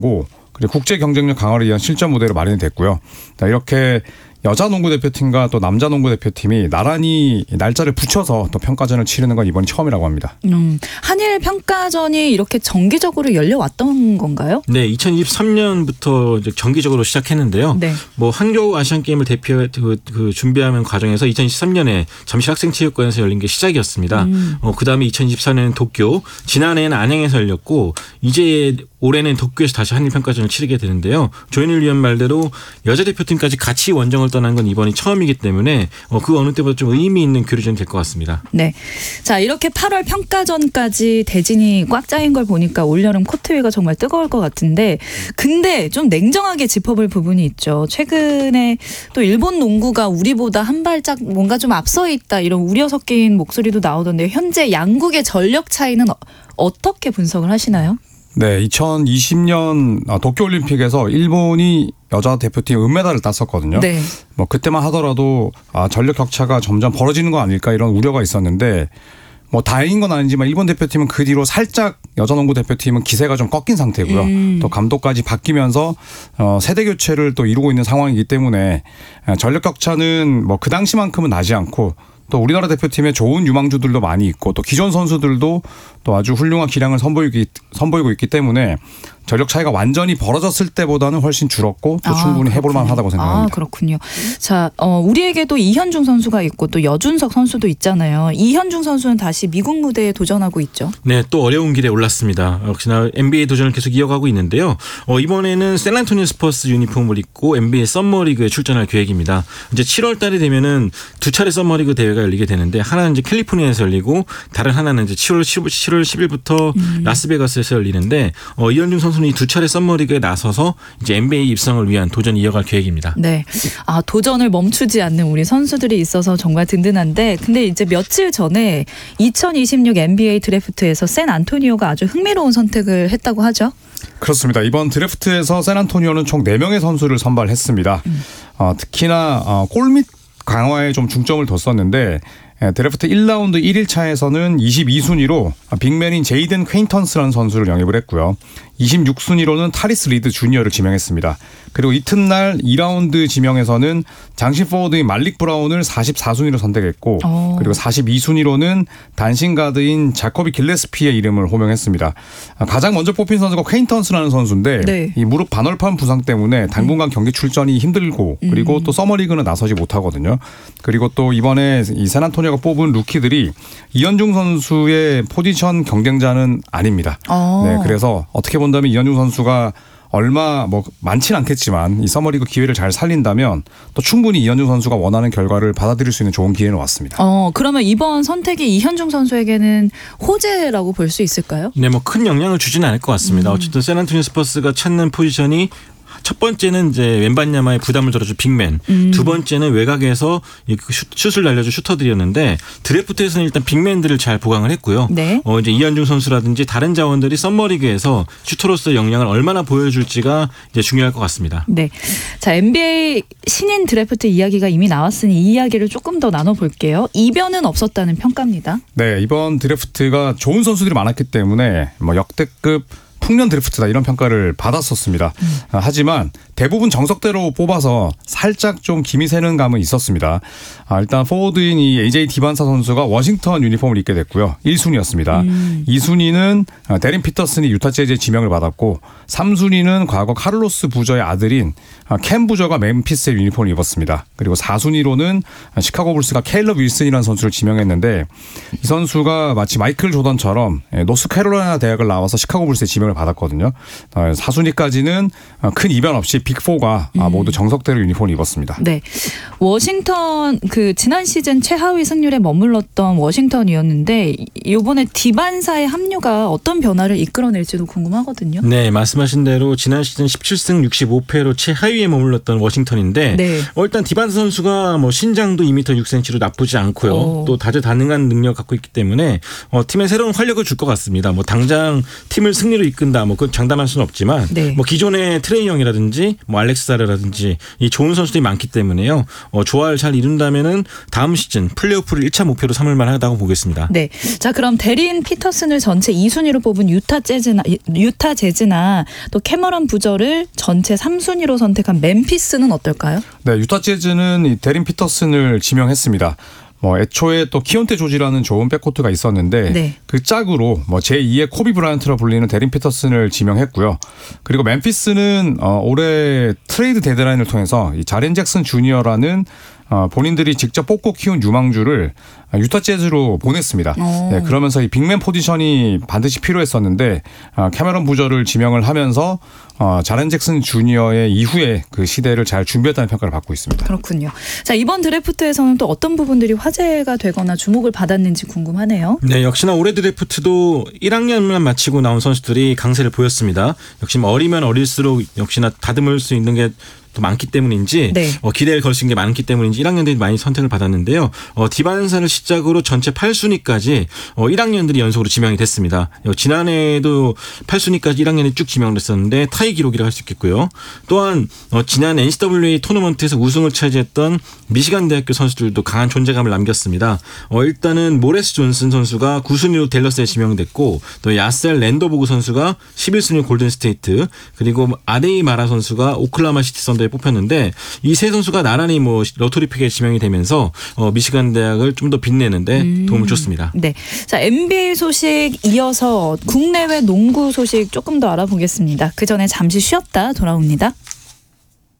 그리고 국제 경쟁력 강화를 위한 실전 무대로 마련이 됐고요. 이렇게 여자 농구 대표팀과 또 남자 농구 대표팀이 나란히 날짜를 붙여서 또 평가전을 치르는 건 이번이 처음이라고 합니다. 한일 평가전이 이렇게 정기적으로 열려왔던 건가요? 네, 2023년부터 이제 정기적으로 시작했는데요. 네. 뭐 한겨울 아시안 게임을 대표 준비하는 과정에서 2023년에 잠실 학생체육관에서 열린 게 시작이었습니다. 그다음에 2024년엔 도쿄, 지난해에는 안양에서 열렸고 이제 올해는 도쿄에서 다시 한일 평가전을 치르게 되는데요. 조현일 위원 말대로 여자 대표팀까지 같이 원정을 떠난 건 이번이 처음이기 때문에 그 어느 때보다 좀 의미 있는 교류전이 될 것 같습니다. 네, 자 이렇게 8월 평가전까지 대진이 꽉 짜인 걸 보니까 올여름 코트 위가 정말 뜨거울 것 같은데 근데 좀 냉정하게 짚어볼 부분이 있죠. 최근에 또 일본 농구가 우리보다 한 발짝 뭔가 좀 앞서 있다 이런 우려 섞인 목소리도 나오던데요. 현재 양국의 전력 차이는 어떻게 분석을 하시나요? 네, 2020년 도쿄올림픽에서 일본이 여자 대표팀 은메달을 땄었거든요. 네. 뭐 그때만 하더라도 전력 격차가 점점 벌어지는 거 아닐까 이런 우려가 있었는데 뭐 다행인 건 아니지만 일본 대표팀은 그 뒤로 살짝 여자 농구 대표팀은 기세가 좀 꺾인 상태고요. 또 감독까지 바뀌면서 세대 교체를 또 이루고 있는 상황이기 때문에 전력 격차는 뭐 그 당시만큼은 나지 않고 또 우리나라 대표팀에 좋은 유망주들도 많이 있고 또 기존 선수들도 또 아주 훌륭한 기량을 선보이고 있기 때문에 전력 차이가 완전히 벌어졌을 때보다는 훨씬 줄었고 또 충분히 해볼 만하다고 생각합니다. 그렇군요. 자, 우리에게도 이현중 선수가 있고 또 여준석 선수도 있잖아요. 이현중 선수는 다시 미국 무대에 도전하고 있죠. 네, 또 어려운 길에 올랐습니다. 역시나 NBA 도전을 계속 이어가고 있는데요. 이번에는 샌안토니오 스퍼스 유니폼을 입고 NBA 썸머리그에 출전할 계획입니다. 이제 7월 달이 되면은 두 차례 썸머리그 대회가 열리게 되는데 하나는 이제 캘리포니아에서 열리고 다른 하나는 이제 7월 10일부터 라스베가스에서 열리는데 이현중 선수는 이 두 차례 썸머리그에 나서서 이제 NBA 입성을 위한 도전을 이어갈 계획입니다. 네, 도전을 멈추지 않는 우리 선수들이 있어서 정말 든든한데 근데 이제 며칠 전에 2026 NBA 드래프트에서 샌안토니오가 아주 흥미로운 선택을 했다고 하죠. 그렇습니다. 이번 드래프트에서 샌안토니오는 총 4명의 선수를 선발했습니다. 특히나 골밑 강화에 좀 중점을 뒀었는데 드래프트 1라운드 1일차에서는 22순위로 빅맨인 제이든 퀘인턴스라는 선수를 영입을 했고요. 26순위로는 타리스 리드 주니어를 지명했습니다. 그리고 이튿날 2라운드 지명에서는 장신 포워드인 말릭 브라운을 44순위로 선택했고 그리고 42순위로는 단신 가드인 자코비 길레스피의 이름을 호명했습니다. 가장 먼저 뽑힌 선수가 퀘인턴스라는 선수인데 네. 이 무릎 반월판 부상 때문에 당분간 경기 출전이 힘들고 그리고 또 서머리그는 나서지 못하거든요. 그리고 또 이번에 이 샌안토니오가 뽑은 루키들이 이현중 선수의 포지션 경쟁자는 아닙니다. 네, 그래서 어떻게 본다면 이현중 선수가 얼마 많지는 않겠지만 이 서머리그 기회를 잘 살린다면 또 충분히 이현중 선수가 원하는 결과를 받아들일 수 있는 좋은 기회는 왔습니다. 그러면 이번 선택이 이현중 선수에게는 호재라고 볼 수 있을까요? 네, 뭐 큰 영향을 주지는 않을 것 같습니다. 어쨌든 샌안토니오 스퍼스가 찾는 포지션이 첫 번째는 이제 웬반야마의 부담을 덜어줄 빅맨, 두 번째는 외곽에서 슛을 날려줄 슈터들이었는데 드래프트에서는 일단 빅맨들을 잘 보강을 했고요. 네. 이제 이현중 선수라든지 다른 자원들이 썸머리그에서 슈터로서의 역량을 얼마나 보여줄지가 이제 중요할 것 같습니다. 네, 자 NBA 신인 드래프트 이야기가 이미 나왔으니 이 이야기를 조금 더 나눠볼게요. 이변은 없었다는 평가입니다. 네, 이번 드래프트가 좋은 선수들이 많았기 때문에 역대급 풍년 드래프트다 이런 평가를 받았었습니다. 하지만 대부분 정석대로 뽑아서 살짝 좀 김이 새는 감은 있었습니다. 일단 포워드인 이 AJ 디반사 선수가 워싱턴 유니폼을 입게 됐고요. 1순위였습니다. 2순위는 데린 피터슨이 유타 재즈의 지명을 받았고 3순위는 과거 카를로스 부저의 아들인 캠 부저가 멤피스의 유니폼을 입었습니다. 그리고 4순위로는 시카고 불스가 케일럽 윌슨이라는 선수를 지명했는데 이 선수가 마치 마이클 조던처럼 노스캐롤라이나 대학을 나와서 시카고 불스의 지명을 받았거든요. 4순위까지는 큰 이변 없이 빅4가 모두 정석대로 유니폼을 입었습니다. 네, 워싱턴 지난 시즌 최하위 승률에 머물렀던 워싱턴이었는데 이번에 디반사의 합류가 어떤 변화를 이끌어낼지도 궁금하거든요. 네, 말씀하신 대로 지난 시즌 17승 65패로 최하위에 머물렀던 워싱턴인데 네. 일단 디반사 선수가 신장도 2m 6cm로 나쁘지 않고요. 또 다재다능한 능력 갖고 있기 때문에 팀에 새로운 활력을 줄 것 같습니다. 당장 팀을 승리로 이끌 이끈다 뭐 그 장담할 수는 없지만 네. 뭐 기존의 트레이 영이라든지 뭐 알렉스 사르라든지 이 좋은 선수들이 많기 때문에요. 조화를 잘 이룬다면은 다음 시즌 플레이오프를 1차 목표로 삼을 만하다고 보겠습니다. 네. 자, 그럼 데린 피터슨을 전체 2순위로 뽑은 유타 재즈나 또 캐머런 부저를 전체 3순위로 선택한 멤피스는 어떨까요? 네, 유타 재즈는 이 데린 피터슨을 지명했습니다. 애초에 또 키온테 조지라는 좋은 백코트가 있었는데 네. 그 짝으로 제2의 코비 브라이언트라 불리는 데린 피터슨을 지명했고요. 그리고 멤피스는 올해 트레이드 데드라인을 통해서 이 자렌 잭슨 주니어라는 본인들이 직접 뽑고 키운 유망주를 유타 재즈로 보냈습니다. 네, 그러면서 이 빅맨 포지션이 반드시 필요했었는데 캐머런 부저를 지명을 하면서 자렌 잭슨 주니어의 이후에 그 시대를 잘 준비했다는 평가를 받고 있습니다. 그렇군요. 자, 이번 드래프트에서는 또 어떤 부분들이 화제가 되거나 주목을 받았는지 궁금하네요. 네, 역시나 올해 드래프트도 1학년만 마치고 나온 선수들이 강세를 보였습니다. 역시 어리면 어릴수록 역시나 다듬을 수 있는 게 또 많기 때문인지 네. 기대를 걸 수 있는 게 많기 때문인지 1학년들이 많이 선택을 받았는데요. 디반사를 시작으로 전체 8순위까지 1학년들이 연속으로 지명이 됐습니다. 지난해에도 8순위까지 1학년이 쭉 지명을 했었는데 타이 기록이라고 할 수 있겠고요. 또한 지난 NCAA 토너먼트에서 우승을 차지했던 미시간 대학교 선수들도 강한 존재감을 남겼습니다. 일단은 모레스 존슨 선수가 9순위로 댈러스에 지명됐고 또 야셀 랜더보그 선수가 11순위 골든 스테이트 그리고 아데이 마라 선수가 오클라호마 시티 선더에 뽑혔는데 이 세 선수가 나란히 러터리 픽에 지명이 되면서 미시간 대학을 좀 더 빛내는데 도움을 줬습니다. 네. 자, NBA 소식 이어서 국내외 농구 소식 조금 더 알아보겠습니다. 그 전에 잠시 쉬었다 돌아옵니다.